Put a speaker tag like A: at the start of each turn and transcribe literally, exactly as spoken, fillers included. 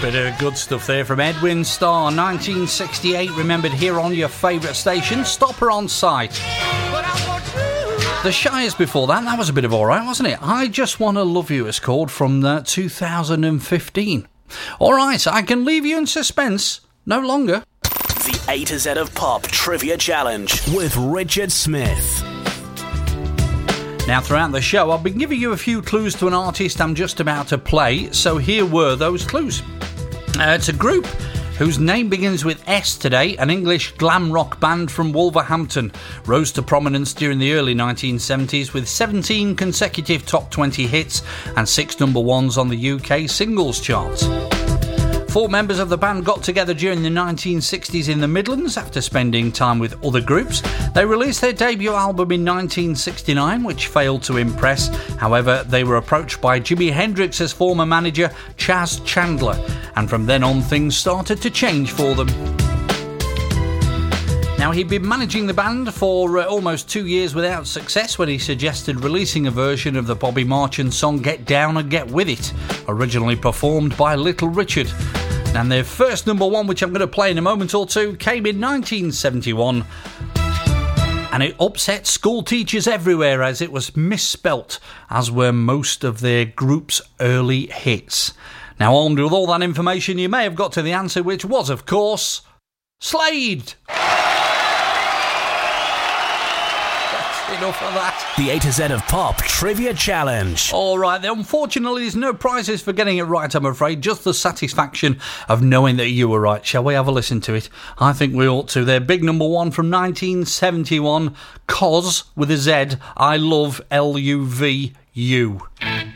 A: Bit of good stuff there from Edwin Starr, nineteen sixty-eight, remembered here on your favourite station, Stopper on Sight. The Shires before that, that was a bit of alright, wasn't it? I Just Wanna Love You is called, from uh, two thousand fifteen. Alright, I can leave you in suspense no longer.
B: The A to Z of Pop Trivia Challenge with Richard Smith.
A: Now, throughout the show, I've been giving you a few clues to an artist I'm just about to play, so here were those clues. Uh, it's a group whose name begins with S today, an English glam rock band from Wolverhampton. Rose to prominence during the early nineteen seventies with seventeen consecutive top twenty hits and six number ones on the U K singles charts. Four members of the band got together during the nineteen sixties in the Midlands after spending time with other groups. They released their debut album in nineteen sixty-nine, which failed to impress. However, they were approached by Jimi Hendrix's former manager, Chas Chandler, and from then on things started to change for them. Now, he'd been managing the band for uh, almost two years without success when he suggested releasing a version of the Bobby Marchand song Get Down and Get With It, originally performed by Little Richard. And their first number one, which I'm going to play in a moment or two, came in nineteen seventy-one. And it upset school teachers everywhere as it was misspelt, as were most of their group's early hits. Now, armed with all that information, you may have got to the answer, which was, of course, Slade! Enough of that.
B: The A to Z of Pop Trivia Challenge.
A: Alright, unfortunately there's no prizes for getting it right, I'm afraid. Just the satisfaction of knowing that you were right. Shall we have a listen to it? I think we ought to. Their big number one from nineteen seventy-one, Cos with a Z, I Love L U V U.